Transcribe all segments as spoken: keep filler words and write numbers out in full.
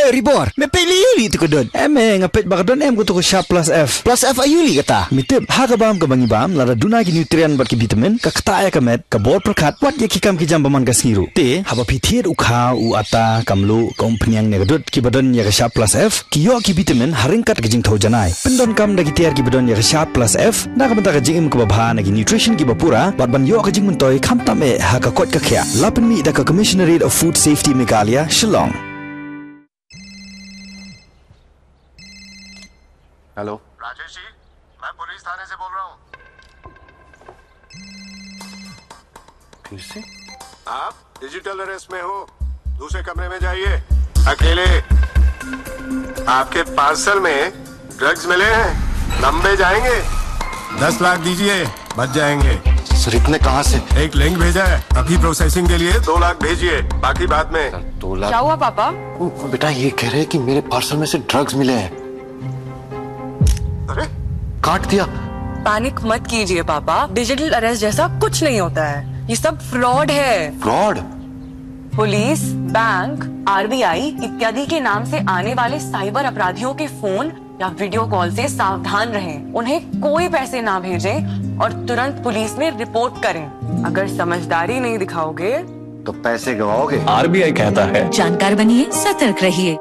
Eh, ribor. Me peli yuli tu kedon. Em ngapet bakadon em kutu Sharp Plus F. Plus F ayuli kata. Mitip hagabam ka bangi bam lara duna ki nutrien bat ki vitamin ka kata ya kamet ka bor perkat wat ye kikam ki jam baman ka siru. Te haba pithiet ukha u ata kamlu kompanyang ne gadut ki badon ya ka Sharp Plus F ki yo ki vitamin haringkat ka jing thau janai. Pendon kam da ki tiar ki badon ya ka Sharp Plus F na ka mata ka jing im ka babha na ki nutrition ki bapura bat ban yo ka jing muntoy khamtam e ha ka kot ka khya. Lapen mi da ka Commissionerate of Food Safety Meghalaya Shillong. Hello Rajesh ji, मैं police थाने से बोल रहा हूँ। फिर से आप digital arrest में हो, दूसरे कमरे में जाइए अकेले। आपके पार्सल में ड्रग्स मिले हैं, लंबे जाएंगे। दस लाख दीजिए, बच जाएंगे। सर इतने कहाँ से? एक लिंक भेजा है, अभी प्रोसेसिंग के लिए दो लाख भेजिए, बाकी बाद में। सर, दो लाख क्या हुआ पापा? बेटा ये कह रहे हैं कि मेरे पार्सल में से ड्रग्स मिले हैं। अरे काट दिया। पैनिक मत कीजिए पापा, डिजिटल अरेस्ट जैसा कुछ नहीं होता है, ये सब फ्रॉड है। फ्रॉड? पुलिस, बैंक, आरबीआई इत्यादि के नाम से आने वाले साइबर अपराधियों के फोन या वीडियो कॉल से सावधान रहें। उन्हें कोई पैसे ना भेजें और तुरंत पुलिस में रिपोर्ट करें। अगर समझदारी नहीं दिखाओगे तो पैसे गवाओगे। आरबीआई कहता है जानकार बनिए, सतर्क रहिए।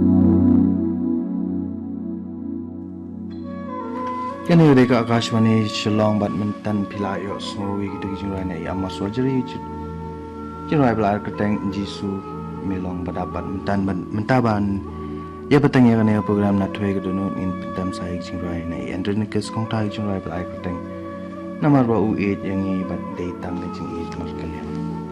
Kini mereka Akashvani Shillong badminton pilayo snowy gitu jinrai na yama surgery jinrai belar keteng jisu milong pada badminton mentaban ya petang ya kene program na thwe gitu no in pedam sai jinrai na andrenikes kong tai jinrai belar keteng nomor dua u eight yang i bad day tang jing i mar kalian